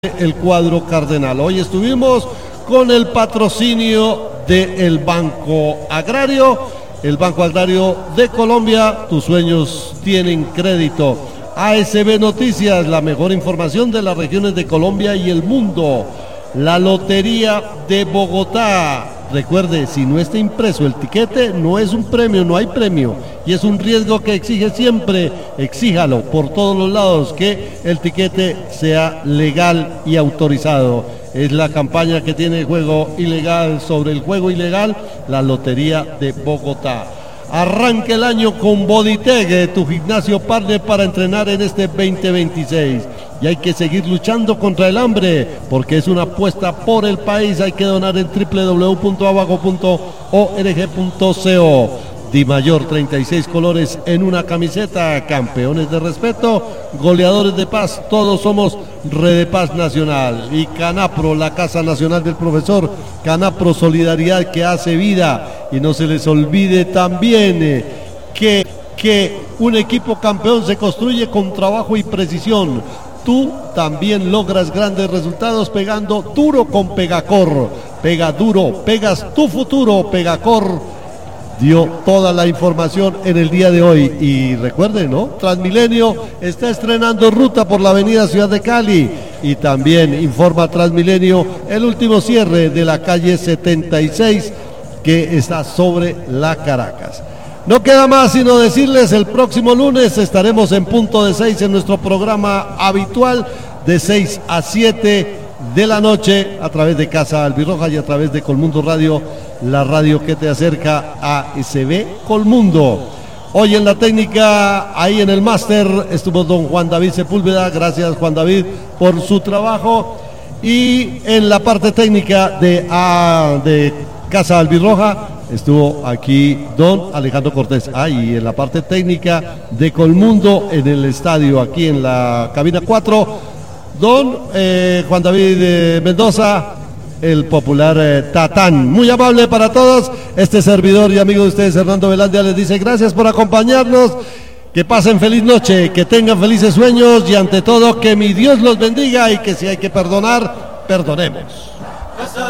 el cuadro cardenal. Hoy estuvimos con el patrocinio del Banco Agrario, el Banco Agrario de Colombia. Tus sueños tienen crédito. ASB Noticias, la mejor información de las regiones de Colombia y el mundo. La Lotería de Bogotá. Recuerde, si no está impreso el tiquete, no es un premio, no hay premio. Y es un riesgo que exige siempre, exíjalo por todos los lados, que el tiquete sea legal y autorizado. Es la campaña que tiene Juego Ilegal sobre el juego ilegal, la Lotería de Bogotá. Arranque el año con Bodytech, tu gimnasio partner para entrenar en este 2026. Y hay que seguir luchando contra el hambre, porque es una apuesta por el país. Hay que donar en www.abaco.org.co. Di Mayor, 36 colores en una camiseta. Campeones de respeto, goleadores de paz, todos somos Red Paz Nacional. Y Canapro, la Casa Nacional del Profesor. Canapro, solidaridad que hace vida. Y no se les olvide también que un equipo campeón se construye con trabajo y precisión. Tú también logras grandes resultados pegando duro con Pegacor. Pega duro, pegas tu futuro. Pegacor dio toda la información en el día de hoy. Y recuerden, ¿no? Transmilenio está estrenando ruta por la avenida Ciudad de Cali. Y también informa Transmilenio el último cierre de la calle 76 que está sobre la Caracas. No queda más sino decirles, el próximo lunes estaremos en punto de 6 en nuestro programa habitual de 6 a 7 de la noche a través de Casa Albirroja y a través de Colmundo Radio, la radio que te acerca a ASB Colmundo. Hoy en la técnica, ahí en el máster, estuvo don Juan David Sepúlveda. Gracias, Juan David, por su trabajo. Y en la parte técnica de Casa Albirroja estuvo aquí don Alejandro Cortés. Y en la parte técnica de Colmundo, en el estadio, aquí en la cabina 4, don Juan David Mendoza, el popular Tatán. Muy amable para todos. Este servidor y amigo de ustedes, Hernando Velandia, les dice gracias por acompañarnos. Que pasen feliz noche, que tengan felices sueños y ante todo que mi Dios los bendiga y que si hay que perdonar, perdonemos.